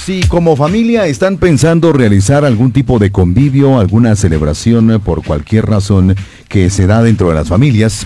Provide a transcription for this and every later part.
Si como familia están pensando realizar algún tipo de convivio, alguna celebración por cualquier razón que se da dentro de las familias,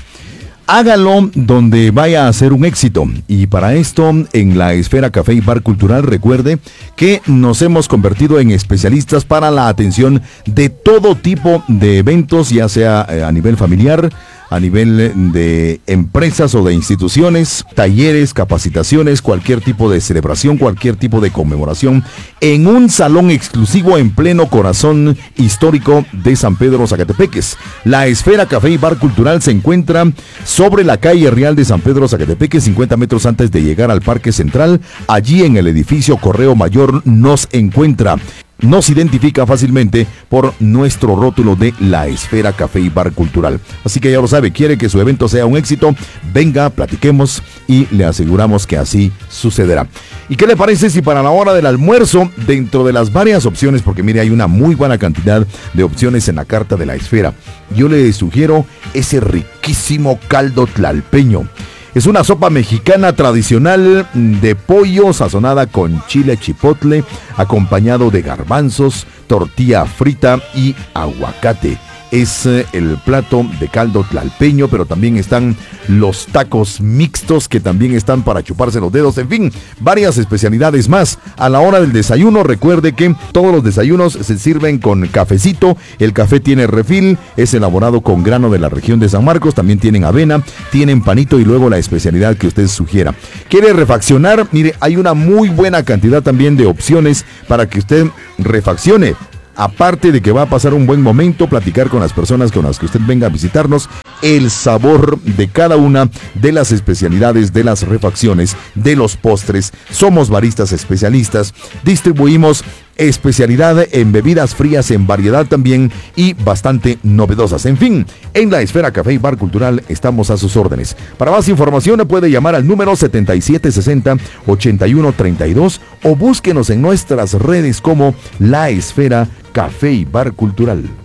hágalo donde vaya a ser un éxito. Y para esto, en la Esfera Café y Bar Cultural, recuerde que nos hemos convertido en especialistas para la atención de todo tipo de eventos, ya sea a nivel familiar, a nivel de empresas o de instituciones, talleres, capacitaciones, cualquier tipo de celebración, cualquier tipo de conmemoración, en un salón exclusivo en pleno corazón histórico de San Pedro Zacatepeques. La Esfera Café y Bar Cultural se encuentra sobre la calle Real de San Pedro Zacatepeques, 50 metros antes de llegar al Parque Central. Allí en el edificio Correo Mayor nos encuentra. Nos identifica fácilmente por nuestro rótulo de La Esfera Café y Bar Cultural. Así que ya lo sabe, quiere que su evento sea un éxito, venga, platiquemos y le aseguramos que así sucederá. ¿Y qué le parece si para la hora del almuerzo, dentro de las varias opciones, porque mire, hay una muy buena cantidad de opciones en la carta de la Esfera, yo le sugiero ese riquísimo caldo tlalpeño? Es una sopa mexicana tradicional de pollo sazonada con chile chipotle, acompañado de garbanzos, tortilla frita y aguacate. Es el plato de caldo tlalpeño, pero también están los tacos mixtos que también están para chuparse los dedos. En fin, varias especialidades más. A la hora del desayuno, recuerde que todos los desayunos se sirven con cafecito. El café tiene refil, es elaborado con grano de la región de San Marcos. También tienen avena, tienen panito y luego la especialidad que usted sugiera. ¿Quiere refaccionar? Mire, hay una muy buena cantidad también de opciones para que usted refaccione. Aparte de que va a pasar un buen momento, platicar con las personas con las que usted venga a visitarnos, el sabor de cada una de las especialidades, de las refacciones, de los postres. Somos baristas especialistas, distribuimos especialidad en bebidas frías en variedad también y bastante novedosas. En fin, en la Esfera Café y Bar Cultural estamos a sus órdenes. Para más información puede llamar al número 7760-8132 o búsquenos en nuestras redes como La Esfera Café y Bar Cultural.